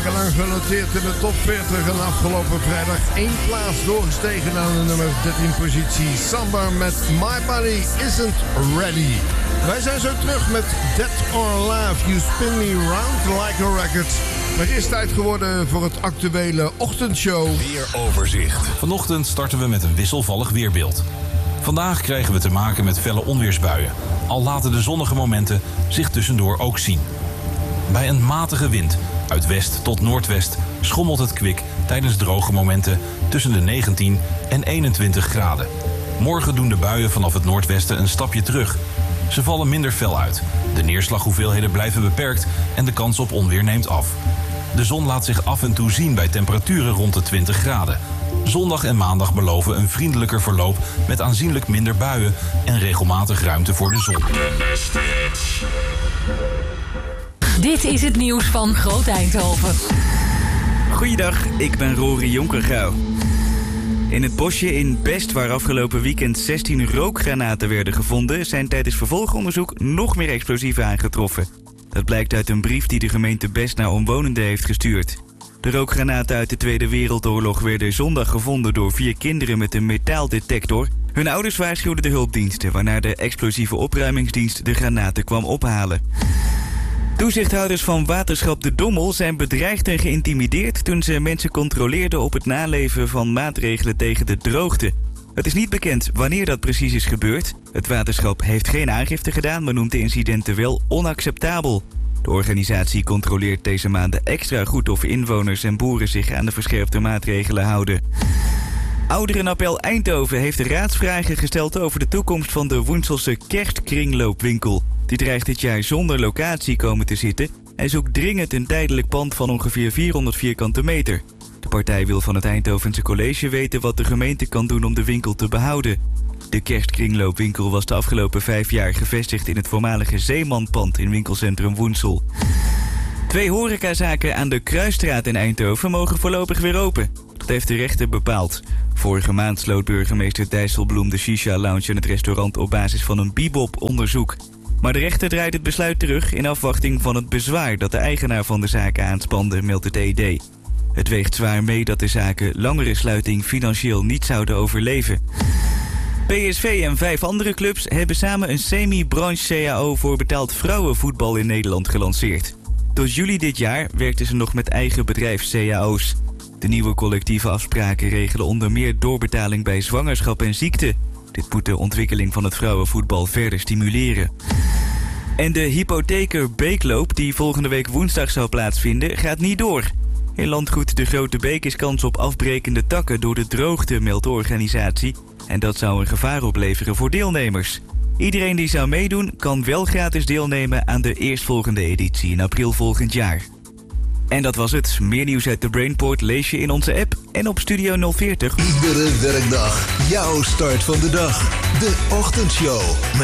weken lang genoteerd in de top 40 en afgelopen vrijdag 1 plaats doorgestegen naar de nummer 13 positie. Samba met My Body Isn't Ready. Wij zijn zo terug met Dead or Alive, You Spin Me Round Like a Record. Maar het is tijd geworden voor het actuele ochtendshow. Weeroverzicht. Vanochtend starten we met een wisselvallig weerbeeld. Vandaag krijgen we te maken met felle onweersbuien. Al laten de zonnige momenten zich tussendoor ook zien. Bij een matige wind, uit west tot noordwest, schommelt het kwik tijdens droge momenten tussen de 19 en 21 graden. Morgen doen de buien vanaf het noordwesten een stapje terug. Ze vallen minder fel uit. De neerslaghoeveelheden blijven beperkt en de kans op onweer neemt af. De zon laat zich af en toe zien bij temperaturen rond de 20 graden. Zondag en maandag beloven een vriendelijker verloop met aanzienlijk minder buien en regelmatig ruimte voor de zon. Dit is het nieuws van Groot Eindhoven. Goeiedag, ik ben Rory Jonkergouw. In het bosje in Best, waar afgelopen weekend 16 rookgranaten werden gevonden, zijn tijdens vervolgonderzoek nog meer explosieven aangetroffen. Dat blijkt uit een brief die de gemeente Best naar omwonenden heeft gestuurd. De rookgranaten uit de Tweede Wereldoorlog werden zondag gevonden door 4 kinderen met een metaaldetector. Hun ouders waarschuwden de hulpdiensten, waarna de explosieve opruimingsdienst de granaten kwam ophalen. Toezichthouders van waterschap De Dommel zijn bedreigd en geïntimideerd toen ze mensen controleerden op het naleven van maatregelen tegen de droogte. Het is niet bekend wanneer dat precies is gebeurd. Het waterschap heeft geen aangifte gedaan, maar noemt de incidenten wel onacceptabel. De organisatie controleert deze maanden extra goed of inwoners en boeren zich aan de verscherpte maatregelen houden. Ouderenappel Eindhoven heeft raadsvragen gesteld over de toekomst van de Woenselse kerstkringloopwinkel. Die dreigt dit jaar zonder locatie komen te zitten en zoekt dringend een tijdelijk pand van ongeveer 400 vierkante meter. De partij wil van het Eindhovense college weten wat de gemeente kan doen om de winkel te behouden. De kerstkringloopwinkel was de afgelopen 5 jaar gevestigd in het voormalige Zeemanpand in winkelcentrum Woensel. 2 horecazaken aan de Kruisstraat in Eindhoven mogen voorlopig weer open. Dat heeft de rechter bepaald. Vorige maand sloot burgemeester Dijsselbloem de Shisha Lounge en het restaurant op basis van een bebop-onderzoek. Maar de rechter draait het besluit terug in afwachting van het bezwaar dat de eigenaar van de zaken aanspande, meldt het ED. Het weegt zwaar mee dat de zaken langere sluiting financieel niet zouden overleven. PSV en 5 andere clubs hebben samen een semi-branche-CAO voor betaald vrouwenvoetbal in Nederland gelanceerd. Tot juli dit jaar werkten ze nog met eigen bedrijfs-CAO's. De nieuwe collectieve afspraken regelen onder meer doorbetaling bij zwangerschap en ziekte. Dit moet de ontwikkeling van het vrouwenvoetbal verder stimuleren. En de hypotheker Beekloop, die volgende week woensdag zou plaatsvinden, gaat niet door. In landgoed De Grote Beek is kans op afbrekende takken door de droogte, meldt de organisatie. En dat zou een gevaar opleveren voor deelnemers. Iedereen die zou meedoen kan wel gratis deelnemen aan de eerstvolgende editie in april volgend jaar. En dat was het. Meer nieuws uit de Brainport lees je in onze app en op Studio 040. Iedere werkdag jouw start van de dag. De Ochtendshow.